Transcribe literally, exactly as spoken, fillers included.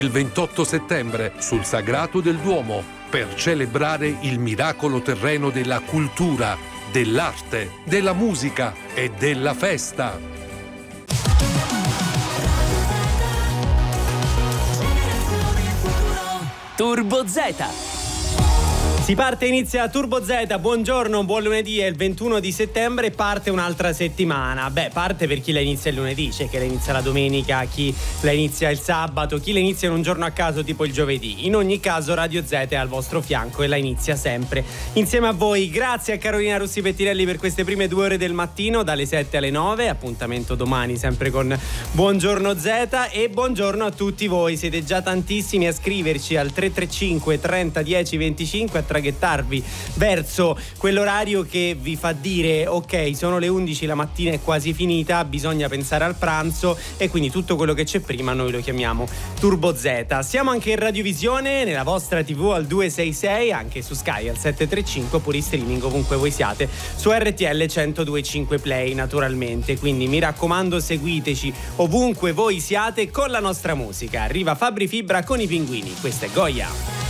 Il ventotto settembre sul Sagrato del Duomo per celebrare il miracolo terreno della cultura, dell'arte, della musica e della festa. Turbo Z. Si parte, inizia Turbo Z, buongiorno, buon lunedì, è il ventuno di settembre e parte un'altra settimana. Beh, parte per chi la inizia il lunedì, c'è chi la inizia la domenica, chi la inizia il sabato, chi la inizia in un giorno a caso tipo il giovedì. In ogni caso Radio Z è al vostro fianco e la inizia sempre insieme a voi. Grazie a Carolina Russi Pettirelli per queste prime due ore del mattino, dalle sette alle nove, appuntamento domani sempre con Buongiorno Z e buongiorno a tutti voi. Siete già tantissimi a scriverci al tre tre cinque trenta dieci venticinque a traghettarvi verso quell'orario che vi fa dire ok, sono le undici, la mattina è quasi finita, bisogna pensare al pranzo e quindi tutto quello che c'è prima noi lo chiamiamo Turbo Z. Siamo anche in radiovisione, nella vostra tivù al duecentosessantasei, anche su Sky al settecentotrentacinque oppure in streaming ovunque voi siate su R T L centodue e cinque Play naturalmente, quindi mi raccomando seguiteci ovunque voi siate con la nostra musica. Arriva Fabri Fibra con i Pinguini, questa è Goya.